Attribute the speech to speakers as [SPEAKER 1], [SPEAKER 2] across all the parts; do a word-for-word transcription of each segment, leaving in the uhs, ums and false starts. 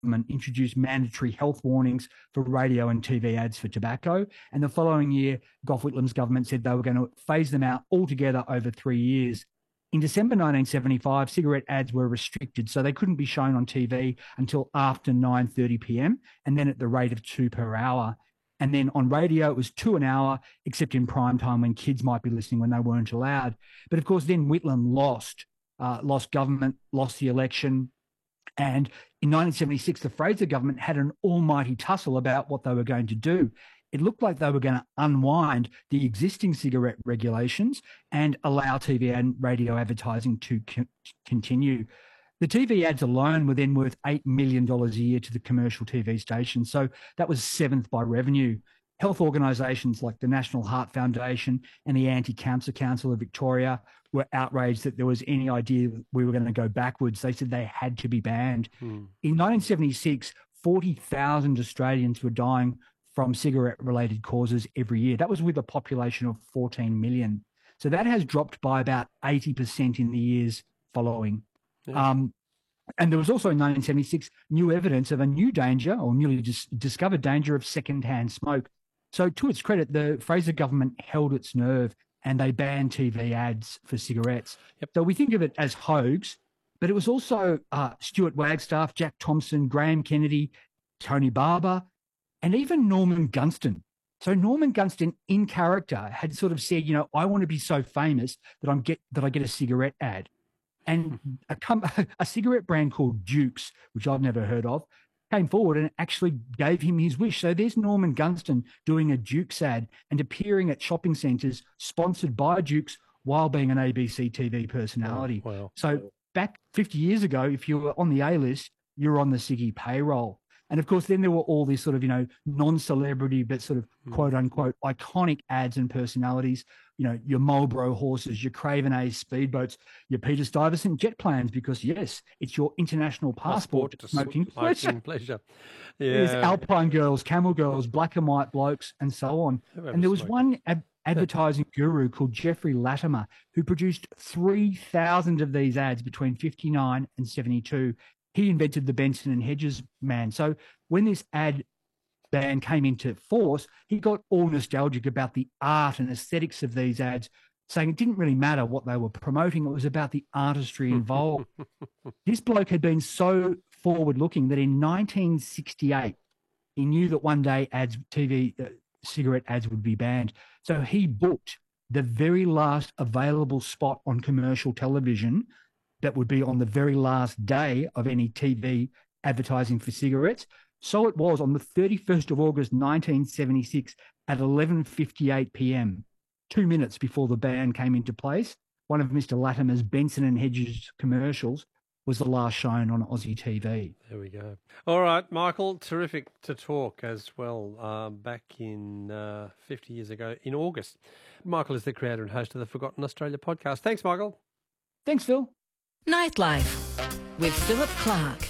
[SPEAKER 1] government introduced mandatory health warnings for radio and T V ads for tobacco. And the following year, Gough Whitlam's government said they were going to phase them out altogether over three years. In December nineteen seventy-five, cigarette ads were restricted, so they couldn't be shown on T V until after nine thirty p.m. and then at the rate of two per hour. And then on radio, it was two an hour, except in prime time when kids might be listening when they weren't allowed. But of course, then Whitlam lost, uh, lost government, lost the election. And in nineteen seventy-six, the Fraser government had an almighty tussle about what they were going to do. It looked like they were going to unwind the existing cigarette regulations and allow T V and radio advertising to co- continue. The T V ads alone were then worth eight million dollars a year to the commercial T V stations. So that was seventh by revenue. Health organisations like the National Heart Foundation and the Anti-Cancer Council of Victoria were outraged that there was any idea we were going to go backwards. They said they had to be banned. Hmm. In nineteen seventy-six, forty thousand Australians were dying from cigarette-related causes every year. That was with a population of fourteen million. So that has dropped by about eighty percent in the years following. Yeah. Um, and there was also in nineteen seventy-six new evidence of a new danger or newly dis- discovered danger of second-hand smoke. So to its credit, the Fraser government held its nerve and they banned T V ads for cigarettes. Yep. So we think of it as hoax, but it was also uh, Stuart Wagstaff, Jack Thompson, Graham Kennedy, Tony Barber, and even Norman Gunston. So Norman Gunston, in character, had sort of said, you know, I want to be so famous that I'm get that I get a cigarette ad. And a, com- a cigarette brand called Dukes, which I've never heard of, came forward and actually gave him his wish. So there's Norman Gunston doing a Dukes ad and appearing at shopping centres sponsored by Dukes while being an A B C T V personality. Oh, wow. So back fifty years ago, if you were on the A-list, you're on the Ciggy payroll. And of course, then there were all these sort of, you know, non-celebrity, but sort of mm. quote unquote iconic ads and personalities, you know, your Marlboro horses, your Craven A's speedboats, your Peter Stuyvesant jet planes, because yes, it's your international passport, passport to smoking sm- pleasure. pleasure. Yeah. There's Alpine girls, camel girls, black and white blokes, and so on. And there was smoking? one ab- advertising guru called Jeffrey Latimer who produced three thousand of these ads between fifty-nine and seventy-two. He invented the Benson and Hedges man. So when this ad ban came into force, he got all nostalgic about the art and aesthetics of these ads, saying it didn't really matter what they were promoting. It was about the artistry involved. This bloke had been so forward-looking that in nineteen sixty-eight, he knew that one day ads, T V uh, cigarette ads would be banned. So he booked the very last available spot on commercial television that would be on the very last day of any T V advertising for cigarettes. So it was on the thirty-first of August, nineteen seventy-six at eleven fifty-eight p.m., two minutes before the ban came into place. One of Mister Latimer's Benson and Hedges commercials was the last shown on Aussie T V.
[SPEAKER 2] There we go. All right, Michael, terrific to talk as well. Uh, back in uh, fifty years ago in August. Michael is the creator and host of the Forgotten Australia podcast. Thanks, Michael.
[SPEAKER 1] Thanks, Phil.
[SPEAKER 3] Nightlife with Philip Clark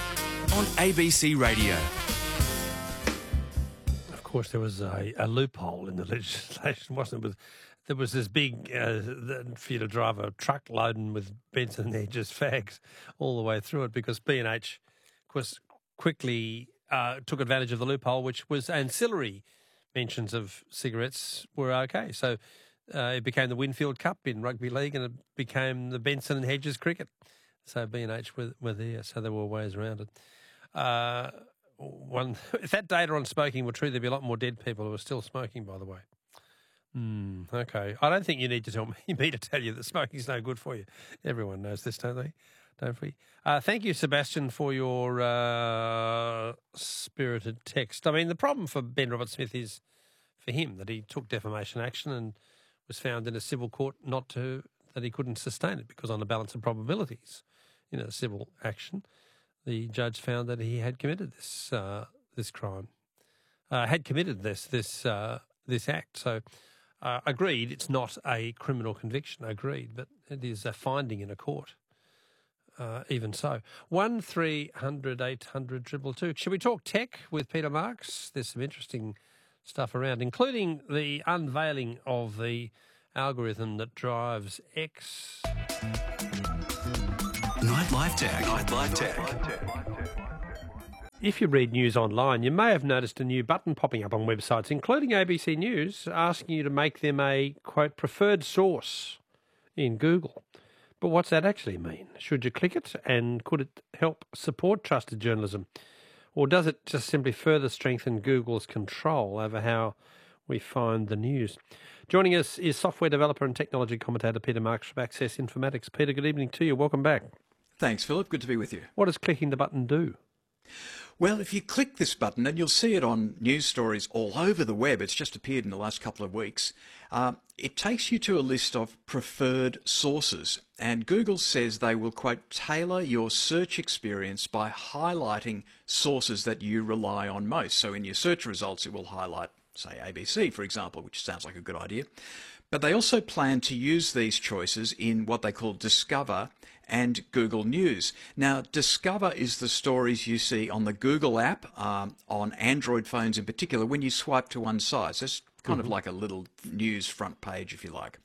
[SPEAKER 4] on A B C Radio.
[SPEAKER 2] Of course, there was a, a loophole in the legislation, wasn't it? With, there was this big, uh, for you to drive a truck loading with Benson and Hedges fags all the way through it, because B and H, of course, quickly uh, took advantage of the loophole, which was ancillary mentions of cigarettes were okay. So Uh, it became the Winfield Cup in rugby league, and it became the Benson and Hedges cricket. So B and H were, were there, so there were ways around it. Uh, one, if that data on smoking were true, there'd be a lot more dead people who are still smoking, by the way. Mm, okay. I don't think you need to tell me, me to tell you that smoking's no good for you. Everyone knows this, don't they? Don't we? Uh, thank you, Sebastian, for your uh, spirited text. I mean, the problem for Ben Roberts-Smith is for him that he took defamation action and was found in a civil court not to, that he couldn't sustain it, because on the balance of probabilities in a civil action, the judge found that he had committed this uh, this crime, uh, had committed this this uh, this act. So, uh, agreed, it's not a criminal conviction. Agreed, but it is a finding in a court. Uh, even so, one three hundred eight hundred triple two. Should we talk tech with Peter Marks? There's some interesting stuff around, including the unveiling of the algorithm that drives X.
[SPEAKER 4] Nightlife Tech. Nightlife Tech.
[SPEAKER 2] if you read news online, you may have noticed a new button popping up on websites, including A B C News, asking you to make them a, quote, preferred source in Google. But what's that actually mean? Should you click it, and could it help support trusted journalism? Or does it just simply further strengthen Google's control over how we find the news? Joining us is software developer and technology commentator Peter Marks from Access Informatics. Peter, good evening to you. Welcome back.
[SPEAKER 5] Thanks, Philip. Good to be with you.
[SPEAKER 2] What does clicking the button do?
[SPEAKER 5] Well, if you click this button, and you'll see it on news stories all over the web, it's just appeared in the last couple of weeks, uh, it takes you to a list of preferred sources. And Google says they will, quote, tailor your search experience by highlighting sources that you rely on most. So in your search results, it will highlight, say, A B C, for example, which sounds like a good idea. But they also plan to use these choices in what they call Discover and Google News. Now, Discover is the stories you see on the Google app, um, on Android phones in particular, when you swipe to one side. So it's kind mm-hmm. of like a little news front page, if you like.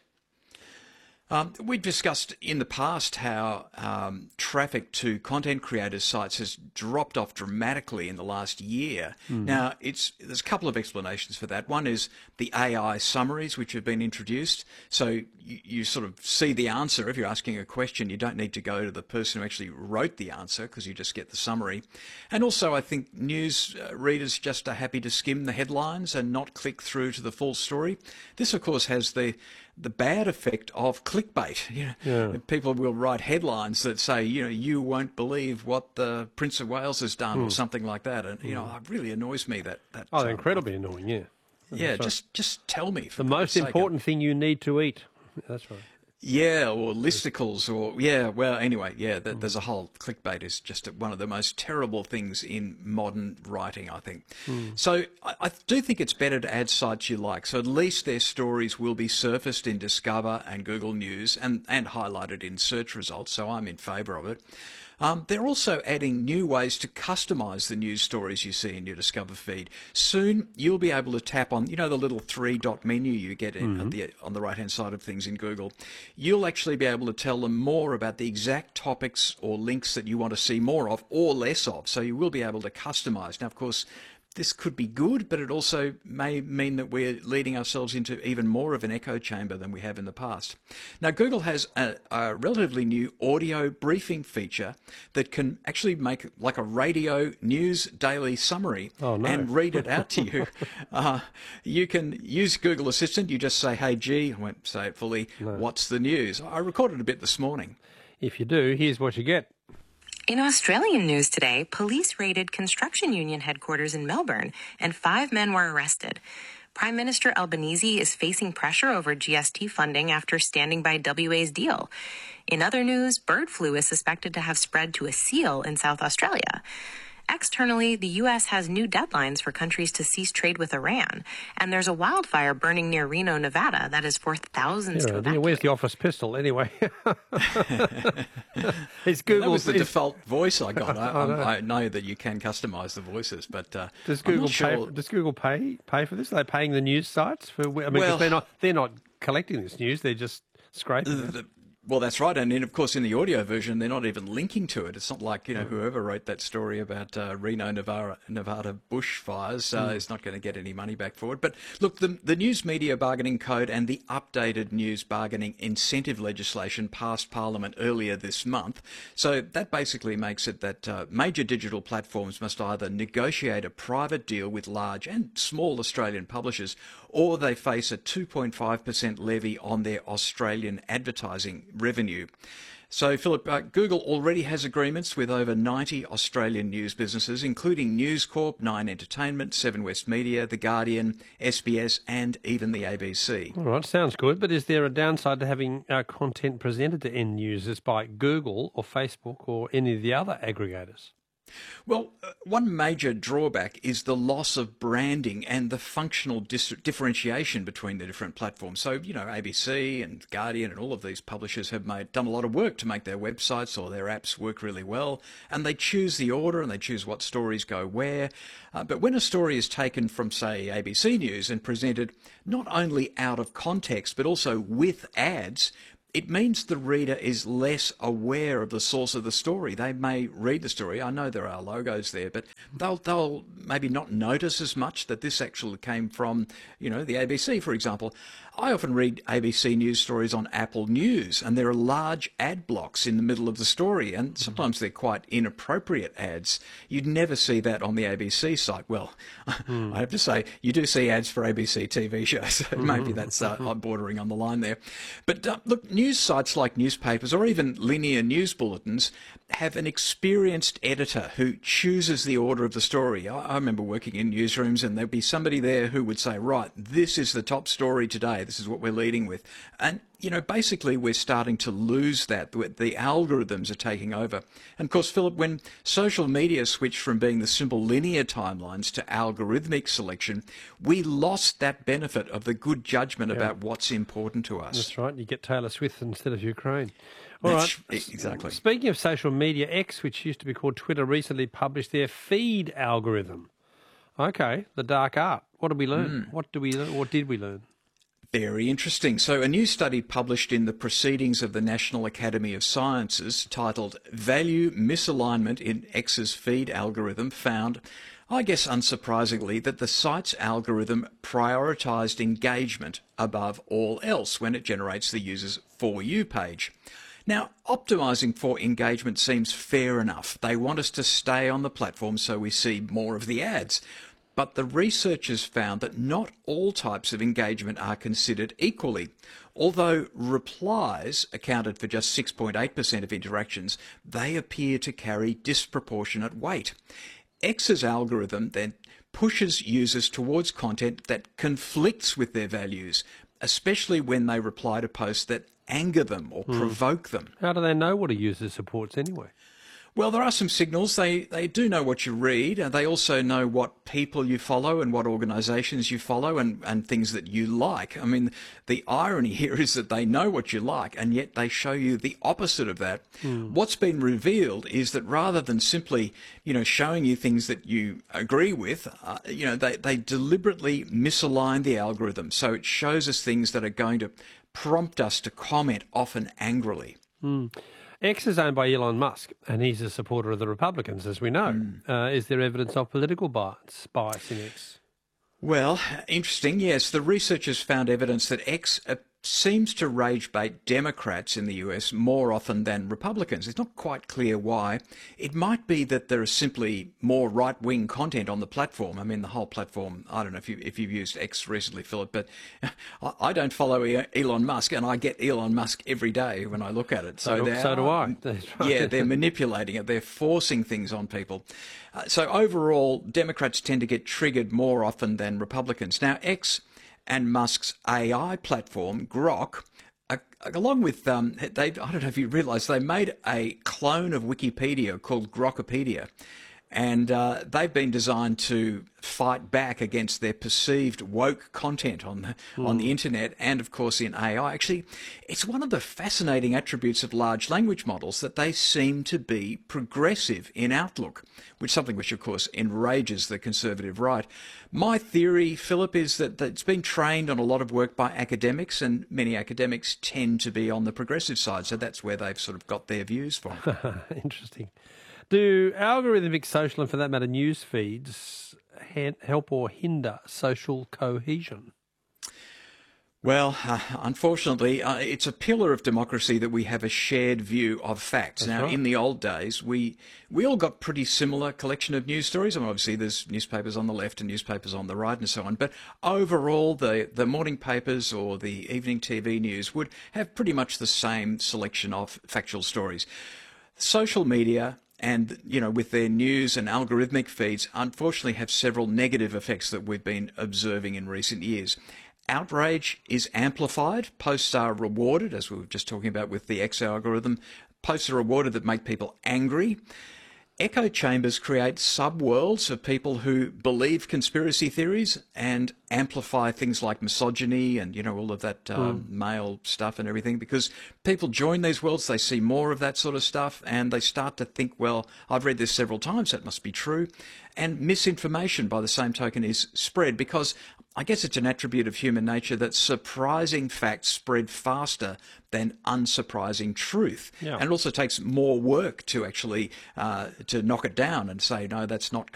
[SPEAKER 5] Um, we discussed in the past how um, traffic to content creators' sites has dropped off dramatically in the last year. Mm. Now, it's there's a couple of explanations for that. One is the A I summaries, which have been introduced. So you, you sort of see the answer. If you're asking a question, you don't need to go to the person who actually wrote the answer, because you just get the summary. And also, I think news uh, readers just are happy to skim the headlines and not click through to the full story. This, of course, has the the bad effect of clickbait. You know, yeah. People will write headlines that say, you know, you won't believe what the Prince of Wales has done, mm. or something like that. And, you know, it really annoys me that... that
[SPEAKER 2] oh,
[SPEAKER 5] um,
[SPEAKER 2] incredibly annoying, yeah.
[SPEAKER 5] Yeah, right. just just tell me.
[SPEAKER 2] The most important thing you need to eat. That's right.
[SPEAKER 5] Yeah, or listicles, or, yeah, well, anyway, yeah, th- there's a whole, clickbait is just one of the most terrible things in modern writing, I think. Mm. So I, I do think it's better to add sites you like, so at least their stories will be surfaced in Discover and Google News and, and highlighted in search results, so I'm in favour of it. Um, they're also adding new ways to customise the news stories you see in your Discover feed. Soon, you'll be able to tap on, you know, the little three-dot menu you get in, mm-hmm. at the, on the right-hand side of things in Google. You'll actually be able to tell them more about the exact topics or links that you want to see more of or less of. So you will be able to customise. Now, of course, this could be good, but it also may mean that we're leading ourselves into even more of an echo chamber than we have in the past. Now, Google has a, a relatively new audio briefing feature that can actually make like a radio news daily summary
[SPEAKER 2] oh, no.
[SPEAKER 5] and read it out to you. uh, you can use Google Assistant. You just say, hey, G, I won't say it fully, no. what's the news? I recorded a bit this morning.
[SPEAKER 2] If you do, here's what you get.
[SPEAKER 6] In Australian news today, police raided construction union headquarters in Melbourne, and five men were arrested. Prime Minister Albanese is facing pressure over G S T funding after standing by W A's deal. In other news, bird flu is suspected to have spread to a seal in South Australia. Externally, the U S has new deadlines for countries to cease trade with Iran, and there's a wildfire burning near Reno, Nevada, that has forced thousands
[SPEAKER 2] yeah,
[SPEAKER 6] to evacuate.
[SPEAKER 2] Where's the office pistol, anyway? It's Google's,
[SPEAKER 5] that was the
[SPEAKER 2] it's,
[SPEAKER 5] default voice I got. I, I, I know that you can customise the voices, but uh,
[SPEAKER 2] does Google
[SPEAKER 5] I'm not
[SPEAKER 2] pay?
[SPEAKER 5] sure.
[SPEAKER 2] Does Google pay pay for this? Are they paying the news sites for? I mean, 'cause
[SPEAKER 5] well,
[SPEAKER 2] they're not they're not collecting this news; they're just scraping
[SPEAKER 5] the,
[SPEAKER 2] it.
[SPEAKER 5] The, Well, that's right. And then, of course, in the audio version, they're not even linking to it. It's not like, you know, whoever wrote that story about uh, Reno, Nevada, Nevada bushfires uh, mm. is not going to get any money back for it. But look, the, the News Media Bargaining Code and the updated news bargaining incentive legislation passed Parliament earlier this month. So that basically makes it that uh, major digital platforms must either negotiate a private deal with large and small Australian publishers, or they face a two point five percent levy on their Australian advertising revenue. So, Philip, uh, Google already has agreements with over ninety Australian news businesses, including News Corp, Nine Entertainment, Seven West Media, The Guardian, S B S and even the A B C.
[SPEAKER 2] All right, sounds good. But is there a downside to having uh, content presented to end users by Google or Facebook or any of the other aggregators?
[SPEAKER 5] Well, uh, one major drawback is the loss of branding and the functional dis- differentiation between the different platforms. So, you know, A B C and Guardian and all of these publishers have made done a lot of work to make their websites or their apps work really well, and they choose the order and they choose what stories go where. Uh, but when a story is taken from, say, A B C News and presented not only out of context but also with ads, it means the reader is less aware of the source of the story. They may read the story. I know there are logos there, but they'll they'll maybe not notice as much that this actually came from, you know, the A B C, for example. I often read A B C News stories on Apple News, and there are large ad blocks in the middle of the story, and sometimes they're quite inappropriate ads. You'd never see that on the A B C site. Well, mm. I have to say, you do see ads for A B C T V shows, so maybe that's uh, bordering on the line there. But uh, look, news sites like newspapers or even linear news bulletins have an experienced editor who chooses the order of the story. I, I remember working in newsrooms, and there'd be somebody there who would say, right, this is the top story today. This is what we're leading with. And, you know, basically we're starting to lose that. The algorithms are taking over. And, of course, Philip, when social media switched from being the simple linear timelines to algorithmic selection, we lost that benefit of the good judgment yeah. about what's important to us.
[SPEAKER 2] That's right. You get Taylor Swift instead of Ukraine. All
[SPEAKER 5] That's,
[SPEAKER 2] right.
[SPEAKER 5] Exactly.
[SPEAKER 2] Speaking of social media, X, which used to be called Twitter, recently published their feed algorithm. Okay, the dark art. What did we learn? Mm. What did we learn? What did we learn?
[SPEAKER 5] Very interesting. So a new study published in the Proceedings of the National Academy of Sciences titled Value Misalignment in X's Feed Algorithm found, I guess unsurprisingly, that the site's algorithm prioritised engagement above all else when it generates the user's For You page. Now, optimising for engagement seems fair enough. They want us to stay on the platform so we see more of the ads. But the researchers found that not all types of engagement are considered equally. Although replies accounted for just six point eight percent of interactions, they appear to carry disproportionate weight. X's algorithm then pushes users towards content that conflicts with their values, especially when they reply to posts that anger them or hmm. provoke them.
[SPEAKER 2] How do they know what a user supports anyway?
[SPEAKER 5] Well, there are some signals. They they do know what you read, and they also know what people you follow and what organisations you follow and, and things that you like. I mean, the irony here is that they know what you like, and yet they show you the opposite of that. Mm. What's been revealed is that rather than simply, you know, showing you things that you agree with, uh, you know, they, they deliberately misalign the algorithm. So it shows us things that are going to prompt us to comment, often angrily.
[SPEAKER 2] Mm. X is owned by Elon Musk, and he's a supporter of the Republicans, as we know. Mm. Uh, is there evidence of political bias, bias in X?
[SPEAKER 5] Well, interesting, yes. The researchers found evidence that X uh, seems to rage bait Democrats in the U S more often than Republicans. It's not quite clear why. It might be that there is simply more right-wing content on the platform. I mean, the whole platform, I don't know if, you, if you've used X recently, Philip, but I don't follow Elon Musk, and I get Elon Musk every day when I look at it.
[SPEAKER 2] So, so, so do I. That's right.
[SPEAKER 5] Yeah, they're manipulating it. They're forcing things on people. Uh, so overall, Democrats tend to get triggered more often than Republicans. Now, X and Musk's A I platform, Grok, uh, along with, um, they, I don't know if you realise, they made a clone of Wikipedia called Grokopedia. And uh, they've been designed to fight back against their perceived woke content on the, mm. on the internet and, of course, in A I. Actually, it's one of the fascinating attributes of large language models that they seem to be progressive in outlook, which is something which, of course, enrages the conservative right. My theory, Philip, is that, that it's been trained on a lot of work by academics, and many academics tend to be on the progressive side, so that's where they've sort of got their views from.
[SPEAKER 2] Interesting. Do algorithmic social, and for that matter news feeds, help or hinder social cohesion?
[SPEAKER 5] Well, uh, unfortunately, uh, it's a pillar of democracy that we have a shared view of facts.
[SPEAKER 2] That's
[SPEAKER 5] now,
[SPEAKER 2] right.
[SPEAKER 5] In the old days, we we all got pretty similar collection of news stories. I mean, obviously, there's newspapers on the left and newspapers on the right and so on. But overall, the, the morning papers or the evening T V news would have pretty much the same selection of factual stories. Social media and, you know, with their news and algorithmic feeds, unfortunately have several negative effects that we've been observing in recent years. Outrage is amplified. Posts are rewarded, as we were just talking about with the X algorithm. Posts are rewarded that make people angry. Echo chambers create subworlds of people who believe conspiracy theories and amplify things like misogyny and, you know, all of that um, mm. male stuff and everything, because people join these worlds, they see more of that sort of stuff, and they start to think, well, I've read this several times, that must be true. And misinformation, by the same token, is spread because I guess it's an attribute of human nature that surprising facts spread faster than unsurprising truth.
[SPEAKER 2] Yeah.
[SPEAKER 5] And it also takes more work to actually uh, to knock it down and say, no, that's not